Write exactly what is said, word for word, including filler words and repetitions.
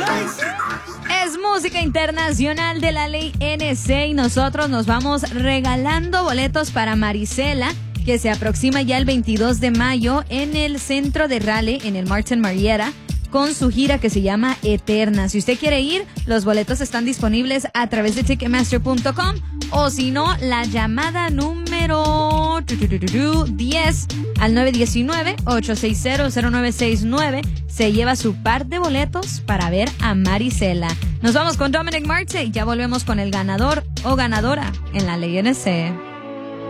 Es música internacional de la ley N C y nosotros nos vamos regalando boletos para Marisela, que se aproxima ya el veintidós de mayo en el centro de Raleigh, en el Martin Marietta, con su gira que se llama Eterna. Si usted quiere ir, los boletos están disponibles a través de ticketmaster punto com o si no, la llamada número diez al nueve uno nueve, ocho seis cero, cero nueve seis nueve se lleva su par de boletos para ver a Marisela. Nos vamos con Dominic Marte y ya volvemos con el ganador o ganadora en la ley N C.